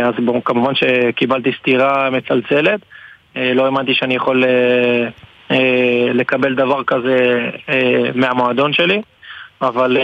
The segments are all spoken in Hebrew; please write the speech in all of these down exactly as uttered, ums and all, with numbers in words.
אז בוא, כמובן שקיבלתי סתירה מצלצלת, לא האמנתי שאני יכול לקבל דבר כזה מהמועדון שלי, אבל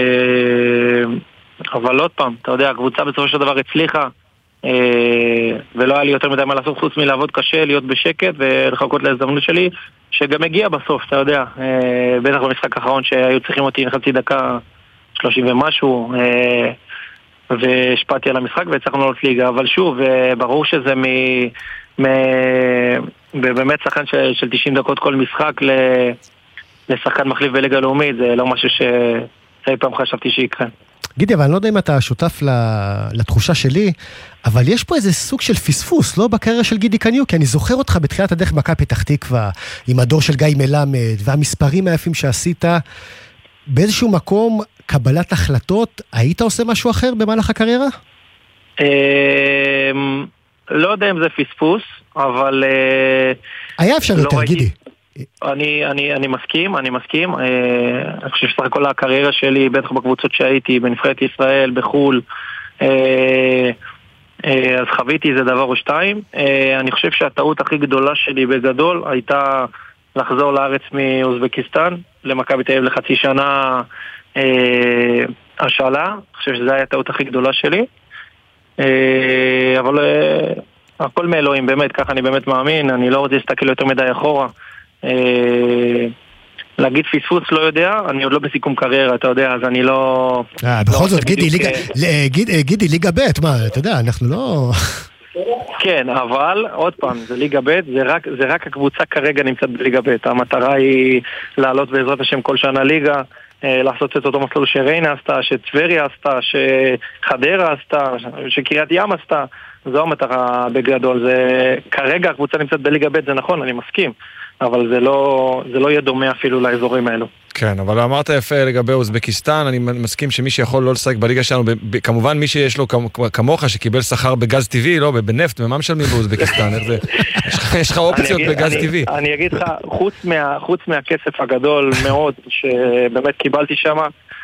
אבל עוד פעם, אתה יודע, הקבוצה בסופו של דבר הצליחה, ולא היה לי יותר מדי מה לעשות חוץ מלעבוד קשה, להיות בשקט ולחכות להזדמנות שלי, שגם הגיע בסוף, אתה יודע, בטח במשחק האחרון שהיו צריכים אותי חצי דקה שלושים ומשהו, והשפעתי על המשחק והצלחנו לעלות ליגה, אבל שוב, ברור שזה מ... מ... באמת שחקן של, של תשעים דקות כל משחק ל... לשחקן מחליף בליגה לאומית, זה לא משהו שאי פעם חשבתי שיקרה. גידי, אבל אני לא יודע אם אתה שותף לתחושה שלי, אבל יש פה איזה סוג של פספוס, לא בקריירה של גידי קניוק, כי אני זוכר אותך בתחילת הדרך במכבי פתח תקווה, עם הדור של גיא מלמד, והמספרים היפים שעשית, באיזשהו מקום, קבלת החלטות, היית עושה משהו אחר במהלך הקריירה? לא יודע אם זה פספוס, אבל... היה אפשר יותר, גידי. אני, אני, אני מסכים, אני מסכים. אני חושב שסך הכל הקריירה שלי, בטח בקבוצות שהייתי, בנבחרת ישראל, בחול, אז חוויתי איזה דבר או שתיים. אני חושב שהטעות הכי גדולה שלי בגדול הייתה לחזור לארץ מאוזבקיסטן, למכבי תל אביב לחצי שנה השאלה. אני חושב שזו הייתה הטעות הכי גדולה שלי. אבל הכל מאלוהים, באמת, ככה אני באמת מאמין. אני לא רוצה להסתכל יותר מדי אחורה. להגיד פספוס לא יודע, אני עוד לא בסיכום קריירה, אתה יודע, אז אני לא... בכל זאת, גידי, ליגה ב', מה, אתה יודע, אנחנו לא... כן, אבל, עוד פעם, זה ליגה ב', זה רק הקבוצה כרגע נמצאת בליגה ב', המטרה היא לעלות בעזרת השם כל שנה ליגה, לעשות את אותו מסלול שריינה עשתה, שטבריה עשתה, שחדרה עשתה, שקריית ים עשתה, זו המטרה בגדול. זה כרגע הקבוצה נמצאת בליגה ב', זה נכון, אני מסכים, אבל זה לא זה לא יהיה דומה אפילו לאזורים האלו. כן, אבל אמרת יפה לגבי אוזבקיסטן, אני מסכים שמי שיכול לא לשחק בליגה שלנו, כמובן מי שיש לו כמוך שקיבל שכר בגז טבעי, לא בנפט, ומה משלמים באוזבקיסטן? איך זה? יש לך אופציות בגז טבעי. אני אגיד לך, חוץ מה חוץ מהכסף הגדול מאוד שבאמת קיבלתי שם,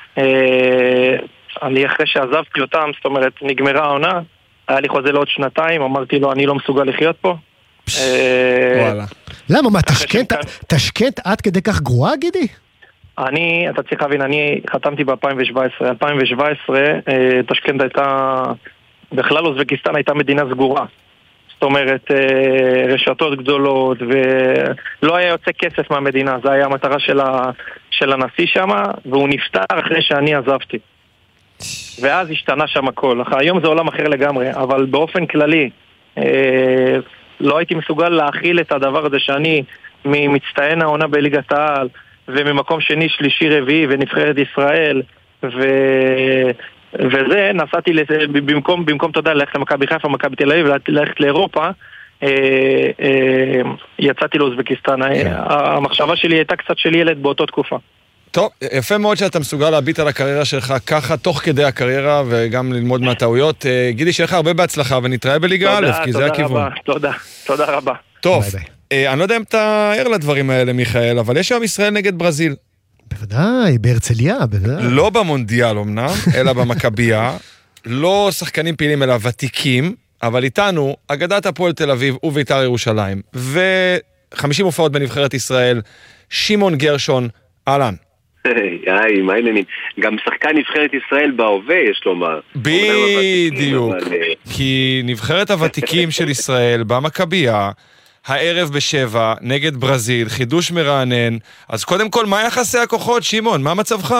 אני אחרי שעזבתי אותם, זאת אומרת נגמרה העונה, היה לי חוזה לעוד שנתיים, אמרתי לו אני לא מסוגל לחיות פה. וואלה. למה, מה, תשקט עד כדי כך גרועה, גידי? אני, אתה צריך להבין, אני חתמתי ב-אלפיים שבע עשרה. אלפיים שבע עשרה, תשקנט הייתה, בכלל אוזבקיסטן הייתה מדינה סגורה. זאת אומרת, רשתות גדולות, ולא היה יוצא כסף מהמדינה. זה היה המטרה של, ה, של הנשיא שם, והוא נפטר אחרי שאני עזבתי. ואז השתנה שם הכל. היום זה עולם אחר לגמרי, אבל באופן כללי, לא הייתי מסוגל להכיל את הדבר הזה שאני ממצטיין העונה בליגת העל וממקום שני, שלישי, רביעי ונבחרת ישראל ו... וזה, נסעתי לזה, במקום, במקום תודה ללכת למכבי חיפה, מכבי תל אביב, ללכת לאירופה, אה, אה, יצאתי לאוזבקיסטן. המחשבה שלי הייתה קצת של ילד באותו תקופה. טוב, יפה מאוד שאתה מסוגל להביט על הקריירה שלך ככה, תוך כדי הקריירה, וגם ללמוד מהטעויות. גידי, שיהיה לך הרבה בהצלחה, ונתראה בליגה א', כי זה הכיוון. תודה, תודה רבה. טוב, אני לא יודע אם אתה ער לדברים האלה, מיכאל, אבל יש היום ישראל נגד ברזיל. בוודאי, בהרצליה, בוודאי. לא במונדיאל אמנם, אלא במכבייה. לא שחקנים פעילים, אלא ותיקים, אבל איתנו, אגדת הפועל תל אביב ובית"ר ירושלים, ו-חמישים הופעות בנבחרת ישראל, שמעון גרשון, אהלן. היי, מה העניינים? גם שחקן נבחרת ישראל בהווה, יש לומר. בדיוק. כי נבחרת הוותיקים של ישראל במכבייה, הערב בשבע, נגד ברזיל, חידוש מרענן. אז קודם כל, מה יחסי הכוחות, שמעון? מה מצבך?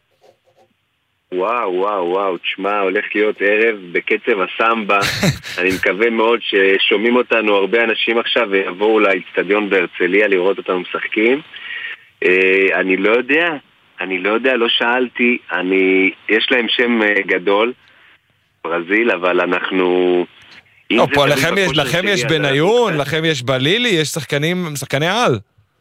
וואו, וואו, וואו, תשמע, הולך להיות ערב בקצב הסמבה. אני מקווה מאוד ששומעים אותנו הרבה אנשים עכשיו ויבואו לאצטדיון בהרצליה לראות אותנו משחקים. אני לא יודע, אני לא יודע, לא שאלתי, אני, יש להם שם גדול, ברזיל, אבל אנחנו... לא, פה לכם יש, לכם יש בניון, לכם יש בלילי, יש שחקנים, שחקני על.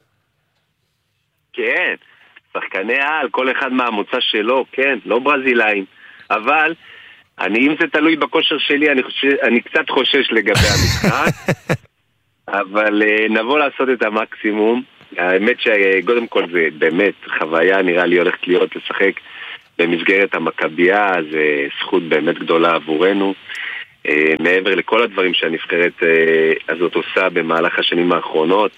כן, שחקני על, כל אחד מהמוצא שלו, כן, לא ברזילאים, אבל אני, אם זה תלוי בכושר שלי, אני, חושב, אני קצת חושש לגבי המשחק, אבל נבוא לעשות את המקסימום. האמת שקודם כל זה באמת חוויה, נראה לי הולכת להיות לשחק במסגרת המכבייה, זה זכות באמת גדולה עבורנו. מעבר לכל הדברים שהנבחרת הזאת עושה במהלך השנים האחרונות.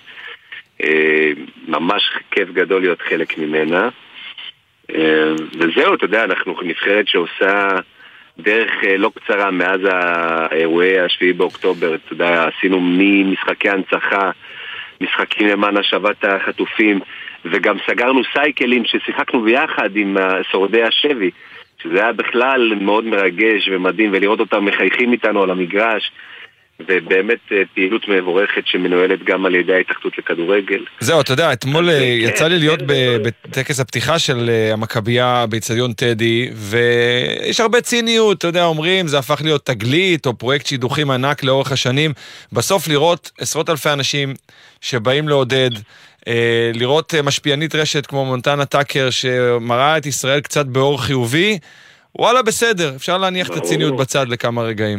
ממש כיף גדול להיות חלק ממנה. וזהו, אתה יודע, אנחנו נבחרת שעושה דרך לא קצרה מאז האירועי השביעי באוקטובר. אתה יודע, עשינו ממשחקי הנצחה, משחקים למען השבת החטופים, וגם סגרנו סייקלים ששיחקנו ביחד עם שורדי השבי, שזה היה בכלל מאוד מרגש ומדהים, ולראות אותם מחייכים איתנו על המגרש, ובאמת פעילות מבורכת שמנוהלת גם על ידי ההתאחדות לכדורגל. זהו, אתה יודע, אתמול יצא לי להיות בטקס הפתיחה של המכבייה באצטדיון טדי, ויש הרבה ציניות, אתה יודע, אומרים, זה הפך להיות תגלית או פרויקט שידוכים ענק לאורך השנים, בסוף לראות עשרות אלפי אנשים שבאים לעודד, לראות משפיענית רשת כמו מונטנה טאקר שמראה את ישראל קצת באור חיובי, וואלה בסדר, אפשר להניח את הציניות בצד לכמה רגעים.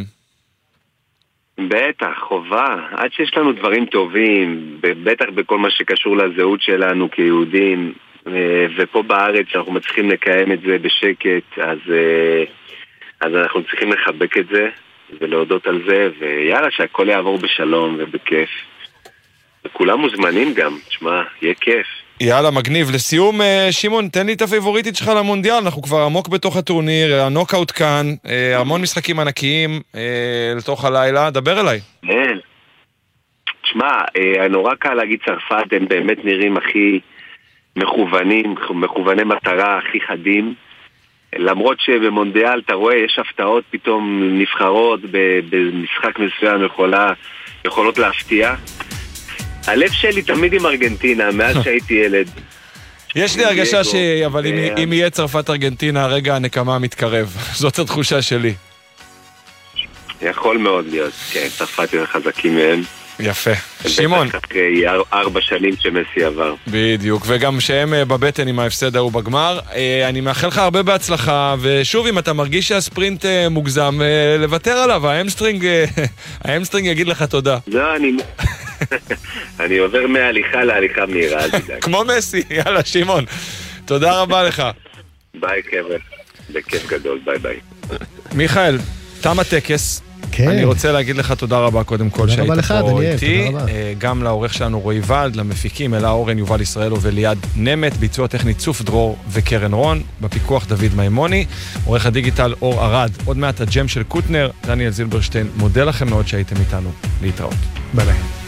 בטח, חובה, עד שיש לנו דברים טובים, בטח בכל מה שקשור לזהות שלנו כיהודים, ופה בארץ אנחנו מצליחים לקיים את זה בשקט, אז, אז אנחנו צריכים לחבק את זה ולהודות על זה, ויאללה שהכל יעבור בשלום ובכיף. וכולם מוזמנים גם, תשמע, יהיה כיף. יאללה, מגניב. לסיום, שימון, תן לי את הפייבוריטית שלך למונדיאל, אנחנו כבר עמוק בתוך הטורניר, הנוקאוט כאן, המון משחקים ענקיים לתוך הלילה, דבר אליי. כן. תשמע, נורא קל להגיד צרפת, הם באמת נראים הכי מכוונים, מכווני מטרה, הכי חדים, למרות שבמונדיאל אתה רואה, יש הפתעות פתאום נבחרות במשחק מסוים יכולה, יכולות להפתיע. הלב שלי תמיד עם ארגנטינה, מאז שהייתי ילד. יש לי הרגשה ש... אבל אם יהיה צרפת ארגנטינה, הרגע הנקמה מתקרב. זאת התחושה שלי. יכול מאוד להיות, כן, צרפת יותר חזקים מהם. יפה. שימון. אחרי ארבע שנים שמסי עבר. בדיוק, וגם שהם בבטן עם ההפסד ההוא בגמר. אני מאחל לך הרבה בהצלחה, ושוב, אם אתה מרגיש שהספרינט מוגזם, לוותר עליו, האמסטרינג, האמסטרינג יגיד לך תודה. לא, אני... אני עובר מההליכה להליכה מהירה, אל תדאג. כמו מסי, יאללה, שימון. תודה רבה לך. ביי, קבר. בכיף גדול, ביי ביי. מיכאל, תם הטקס. כן. אני רוצה להגיד לך תודה רבה קודם כל שהיית פה איתי, גם לעורך שלנו רועי ולד, למפיקים אלה אורן, יובל ישראלו וליד נמת, ביצוע טכנית צוף דרור וקרן רון, בפיקוח דוד מימוני, עורך הדיגיטל אור ארד, עוד מעט הג'ם של קוטנר, דניאל זילברשטיין, מודה לכם מאוד שהייתם איתנו, להתראות. ביי ביי.